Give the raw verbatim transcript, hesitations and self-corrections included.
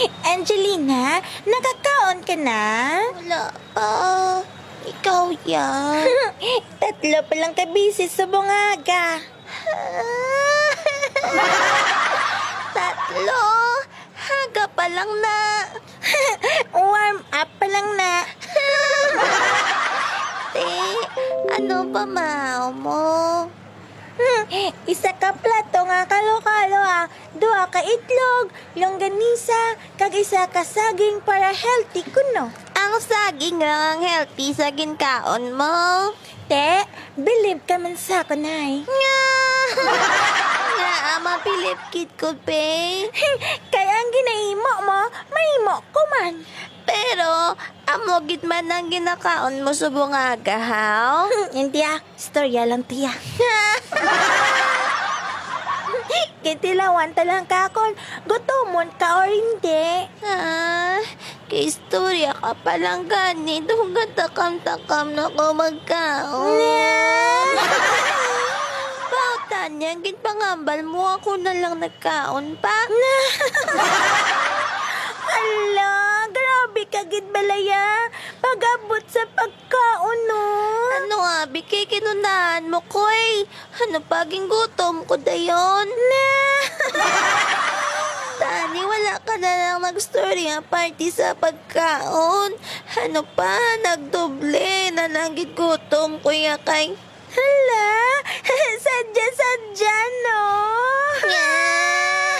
Angelina, nakakaon ka na? Wala pa. Ikaw yan. Tatlo pa lang kabisi sa bungaga. Tatlo. Haga pa lang na. Warm up pa lang na. Te, ano ba mao mo? Hmm, isa ka plato nga kalo-kalo ah. Dua ka itlog, longganisa, kag isa ka saging para healthy kuno. Ang saging lang ang healthy sa ginkaon mo. Te, believe ka man sa kunay. Nga! Nga, ama pilip kit ko, pe. Kaya ang ginaimo mo, mahimo ko man. Pero, amo gid man ang ginakaon mo sa bungaga, haw? Hindi ah, storya lang tiya. Kitilawan talang kakon, gutomon ka or hindi. Ah, kay istorya ka palang gani. Dugat takam-takam na ko magkaon. Pautan niya, gid pangambal mo ako na lang nagkaon pa. Ala, grabe ka gid balaya. Pag-abot sa pagkaon no. Ano nga, bikay kinunahan mo, koy. Ano paging gutom ko dayon? Na. Tani, wala ka na lang nag-story ang party sa pagkaon. Ano pa, nagdoble na nanggit gutom, kuya kay. Hala, sadya-sadya no. Yeah.